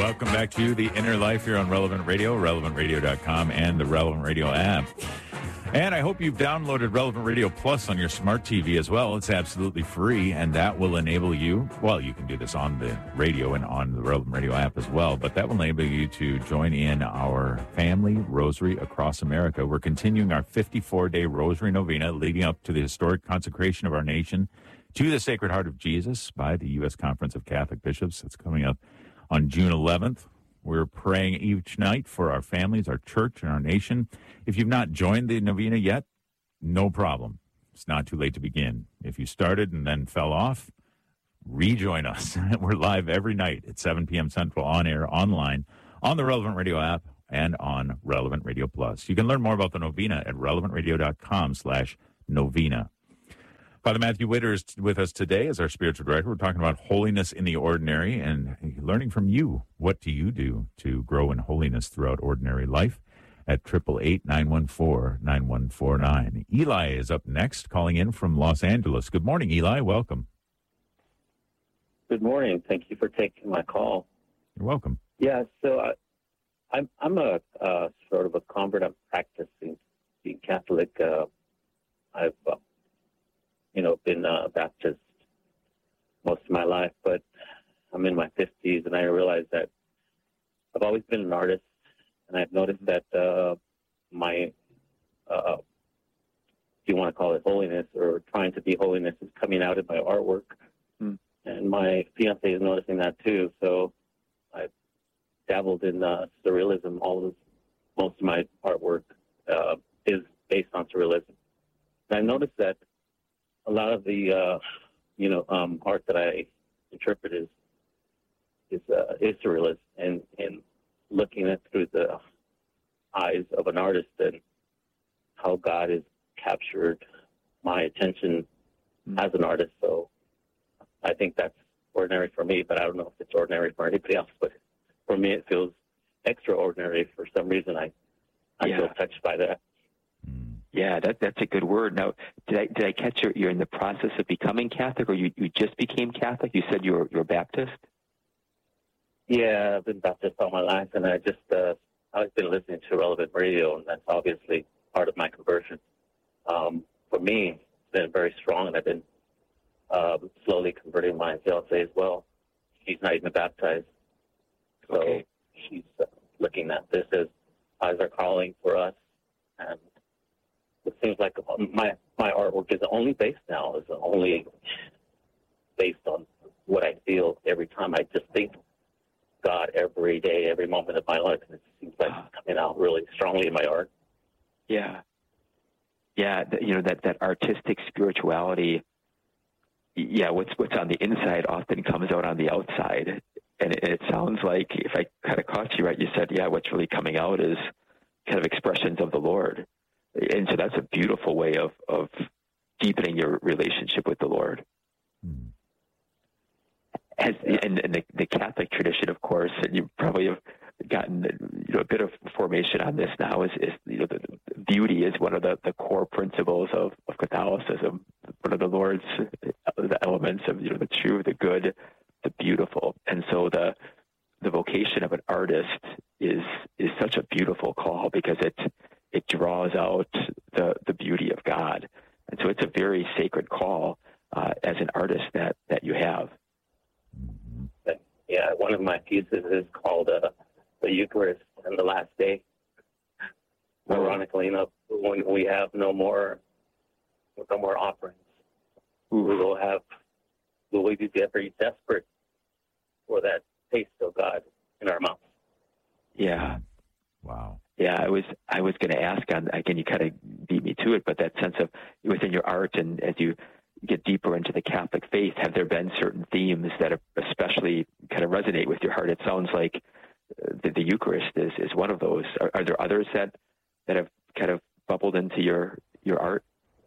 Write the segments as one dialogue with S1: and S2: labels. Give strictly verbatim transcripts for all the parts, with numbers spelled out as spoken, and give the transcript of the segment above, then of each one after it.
S1: Welcome back to The Inner Life here on Relevant Radio, relevant radio dot com, and the Relevant Radio app. And I hope you've downloaded Relevant Radio Plus on your smart T V as well. It's absolutely free, and that will enable you, well, you can do this on the radio and on the Relevant Radio app as well, but that will enable you to join in our family rosary across America. We're continuing our fifty-four day rosary novena leading up to the historic consecration of our nation to the Sacred Heart of Jesus by the U S Conference of Catholic Bishops. It's coming up on June eleventh. We're praying each night for our families, our church, and our nation. If you've not joined the novena yet, no problem. It's not too late to begin. If you started and then fell off, rejoin us. We're live every night at seven p.m. Central, on air, online, on the Relevant Radio app, and on Relevant Radio Plus. You can learn more about the novena at relevant radio dot com slash novena. Father Matthew Witter is with us today as our spiritual director. We're talking about holiness in the ordinary and learning from you. What do you do to grow in holiness throughout ordinary life? At eight eight eight, nine one four, nine one four nine. Eli is up next, calling in from Los Angeles. Good morning, Eli. Welcome.
S2: Good morning. Thank you for taking my call.
S1: You're welcome.
S2: Yeah, so I, I'm I'm a uh, sort of a convert. I'm practicing being Catholic. Uh, I've uh, you know been uh, Baptist most of my life, but I'm in my fifties, and I realize that I've always been an artist, and I've noticed that uh, my uh, if you want to call it holiness or trying to be holiness is coming out in my artwork. Hmm. And my fiance is noticing that too. So I've dabbled in uh, surrealism. All of most of my artwork uh, is based on surrealism. And I noticed that a lot of the uh, you know um, art that I interpret is is, uh, is surrealist, and and looking at through the eyes of an artist and how God has captured my attention as an artist. So I think that's ordinary for me, but I don't know if it's ordinary for anybody else. But for me, it feels extraordinary. For some reason, I, I
S3: yeah.
S2: feel touched by that.
S3: Yeah, that that's a good word. Now, did I did I catch you? You're in the process of becoming Catholic, or you, you just became Catholic? You said you were you're Baptist.
S2: Yeah, I've been Baptist all my life, and I just uh, I've been listening to Relevant Radio, and that's obviously part of my conversion. Um, for me, it's been very strong, and I've been Um, slowly converting my fiance as well. She's not even baptized. So
S3: okay.
S2: she's uh, looking at this as eyes are calling for us. And it seems like my, my artwork is only based now, is only based on what I feel every time. I just think God every day, every moment of my life. And it seems like it's coming out really strongly in my art.
S3: Yeah. Yeah, you know, that, that artistic spirituality, yeah, what's what's on the inside often comes out on the outside. And it, it sounds like, if I kind of caught you right, you said, yeah, what's really coming out is kind of expressions of the Lord. And so that's a beautiful way of, of deepening your relationship with the Lord. Mm-hmm. Has, and, and the, the Catholic tradition, of course, and you probably have gotten you know, a bit of formation on this now, is, is you know, the, the beauty is one of the, the core principles of, of Catholicism. One of the Lord's the elements of you know the true, the good, the beautiful, and so the the vocation of an artist is is such a beautiful call because it it draws out the the beauty of God, and so it's a very sacred call uh, as an artist that that you have.
S2: Yeah, one of my pieces is called uh, the Eucharist and the Last Day. Ironically enough, when we have no more no more offerings. Ooh. We will have, will we be very desperate for that taste of God in our mouths?
S3: Yeah.
S1: Wow.
S3: Yeah, I was I was going to ask on, again, you kind of beat me to it, but that sense of within your art and as you get deeper into the Catholic faith, have there been certain themes that are especially kind of resonate with your heart? It sounds like the, the Eucharist is, is one of those. Are, are there others that, that have kind of bubbled into your, your art?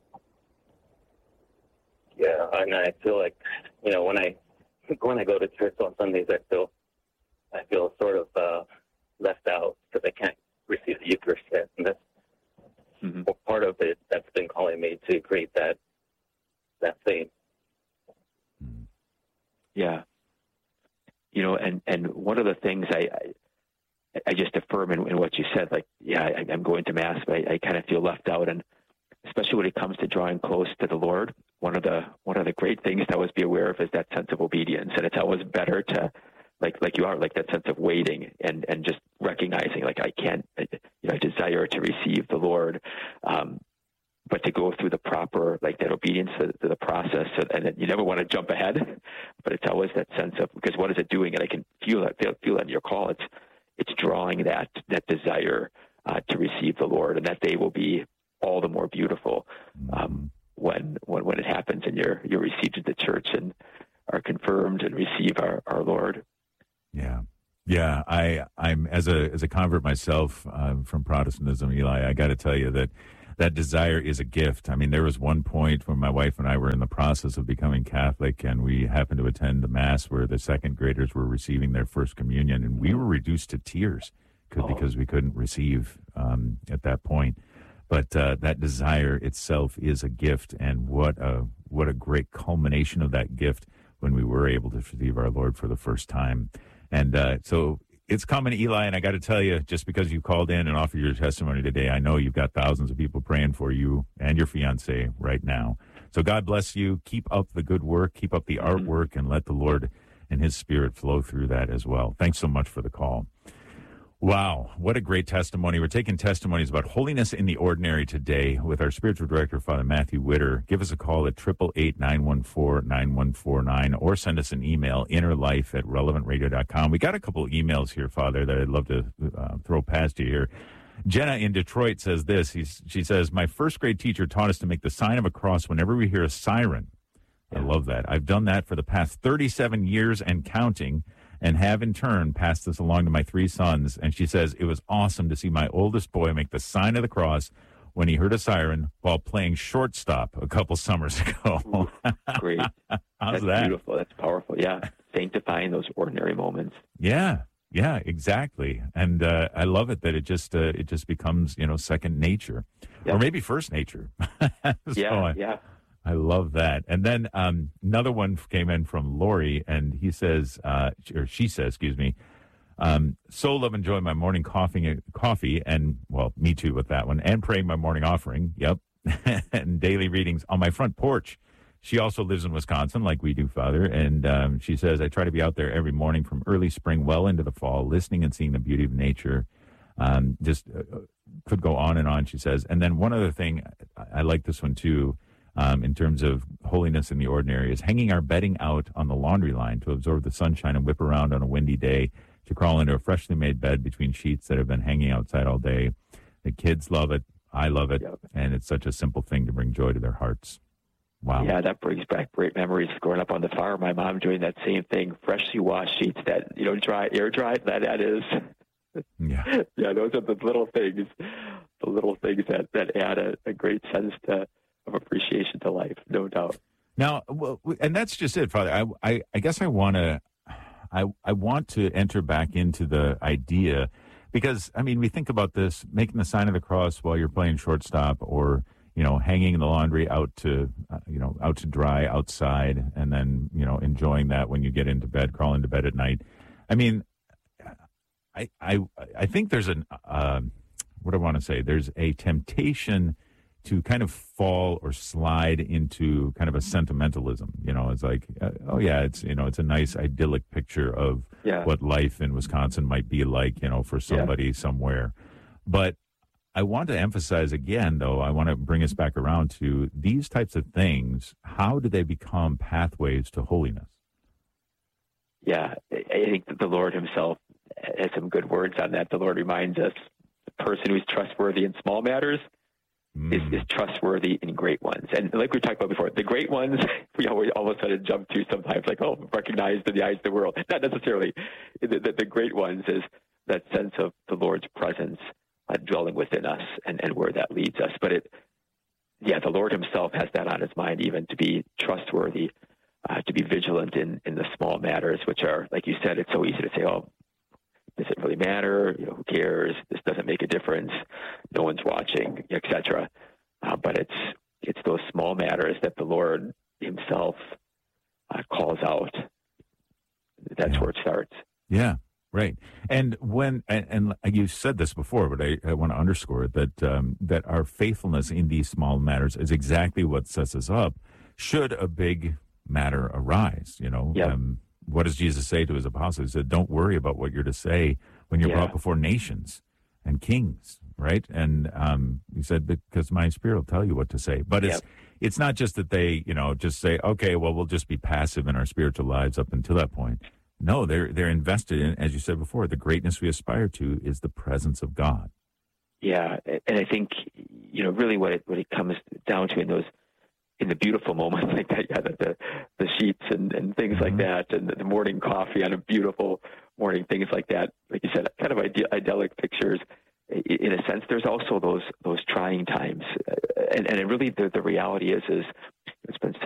S2: Yeah, and I feel like, you know, when I when I go to church on Sundays, I feel I feel sort of uh, left out because I can't receive the Eucharist yet, and that's mm-hmm. part of it. That's been calling me to create that that theme.
S3: Yeah, you know, and and one of the things things I, I, I just affirm in, in what you said. Like, yeah, I, I'm going to Mass, but I, I kind of feel left out. And especially when it comes to drawing close to the Lord, one of the one of the great things to always be aware of is that sense of obedience. And it's always better to, like like you are, like that sense of waiting and, and just recognizing, like, I can't, you know, I desire to receive the Lord, um, but to go through the proper, like that obedience to, to the process. So, and then you never want to jump ahead, but it's always that sense of, because what is it doing? And I can feel that, feel, feel that in your call. It's it's drawing that that desire uh, to receive the Lord, and that day will be all the more beautiful um, when, when when it happens and you're you're received in the church and are confirmed and receive our, our Lord.
S1: Yeah, yeah. I I'm as a as a convert myself um, from Protestantism, Eli. I got to tell you that that desire is a gift. I mean, there was one point when my wife and I were in the process of becoming Catholic, and we happened to attend the Mass where the second graders were receiving their first communion, and we were reduced to tears
S3: Oh.
S1: because we couldn't receive um, at that point. But uh, that desire itself is a gift, and what a what a great culmination of that gift when we were able to receive our Lord for the first time. And uh, so it's coming, Eli, and I got to tell you, just because you called in and offered your testimony today, I know you've got thousands of people praying for you and your fiance right now. So God bless you. Keep up the good work, keep up the artwork, and let the Lord and his Spirit flow through that as well. Thanks so much for the call. Wow, what a great testimony. We're taking testimonies about holiness in the ordinary today with our spiritual director, Father Matthew Witter. Give us a call at eight eight eight, nine one four, nine one four nine or send us an email, innerlife at relevant radio dot com. We got a couple of emails here, Father, that I'd love to uh, throw past you here. Jenna in Detroit says this. He's, she says, my first grade teacher taught us to make the sign of a cross whenever we hear a siren. I love that. I've done that for the past thirty-seven years and counting, and have in turn passed this along to my three sons. And she says, it was awesome to see my oldest boy make the sign of the cross when he heard a siren while playing shortstop a couple summers ago.
S3: Great.
S1: How's
S3: That's
S1: that?
S3: beautiful. That's powerful. Yeah. Sanctifying those ordinary moments.
S1: Yeah. Yeah, exactly. And uh, I love it that it just uh, it just becomes, you know, second nature,
S3: Yeah.
S1: or maybe first nature. So
S3: Yeah.
S1: I-
S3: Yeah.
S1: I love that. And then um, another one came in from Lori, and he says, uh, or she says, excuse me, um, so love and enjoy my morning coffee, coffee, and, well, me too with that one, and praying my morning offering, yep, and daily readings on my front porch. She also lives in Wisconsin, like we do, Father, and um, she says, I try to be out there every morning from early spring well into the fall, listening and seeing the beauty of nature. Um, just uh, could go on and on, she says. And then one other thing, I, I like this one too, Um, in terms of holiness in the ordinary, is hanging our bedding out on the laundry line to absorb the sunshine and whip around on a windy day, to crawl into a freshly made bed between sheets that have been hanging outside all day. The kids love it. I love it.
S3: Yep.
S1: And it's such a simple thing to bring joy to their hearts. Wow.
S3: Yeah, that brings back great memories growing up on the farm. My mom doing that same thing, freshly washed sheets that, you know, dry, air dried, that, that is.
S1: Yeah.
S3: Yeah, those are the little things, the little things that, that add a, a great sense to, of appreciation to life, no doubt.
S1: Now, well, and that's just it, Father. I, I, I guess I want to, I, I want to enter back into the idea, because I mean, we think about this, making the sign of the cross while you're playing shortstop, or you know, hanging the laundry out to, uh, you know, out to dry outside, and then you know, enjoying that when you get into bed, crawl into bed at night. I mean, I, I, I think there's an, uh, what do I want to say? There's a temptation to kind of fall or slide into kind of a sentimentalism. You know, it's like, uh, oh yeah, it's, you know, it's a nice idyllic picture of
S3: Yeah.
S1: what life in Wisconsin might be like, you know, for somebody yeah. somewhere. But I want to emphasize again, though, I want to bring us back around to these types of things. How do they become pathways to holiness?
S3: Yeah, I think that the Lord himself has some good words on that. The Lord reminds us, the person who's trustworthy in small matters mm. is, is trustworthy in great ones. And like we talked about before, the great ones, we always all of a sudden jump to sometimes like, oh, recognized in the eyes of the world. Not necessarily. The, the, the great ones is that sense of the Lord's presence uh, dwelling within us, and, and where that leads us. But it, yeah, the Lord himself has that on his mind, even to be trustworthy, uh, to be vigilant in, in the small matters, which are, like you said, it's so easy to say, oh, does it really matter? You know, who cares? This doesn't make a difference. No one's watching, et cetera. Uh, but it's it's those small matters that the Lord himself uh, calls out. That's
S1: yeah.
S3: where it starts.
S1: Yeah, Right. And when, and, and you said this before, but I, I want to underscore it, that, um, that our faithfulness in these small matters is exactly what sets us up should a big matter arise. You know,
S3: Yep.
S1: um, what does Jesus say to his apostles? He said, don't worry about what you're to say when you're
S3: Yeah.
S1: brought before nations and kings, right? And um, he said, because my spirit will tell you what to say. But it's,
S3: Yep.
S1: it's not just that they, you know, just say, okay, well, we'll just be passive in our spiritual lives up until that point. No, they're they're invested in, as you said before, the greatness we aspire to is the presence of God.
S3: Yeah, and I think, you know, really what it what it comes down to in those, in the beautiful moments like that, yeah, the the, the sheets and, and things
S1: Mm-hmm.
S3: like that, and the morning coffee on a beautiful morning, things like that. Like you said, kind of ide- idyllic pictures. In a sense, there's also those those trying times, and and it really the the reality is is it's been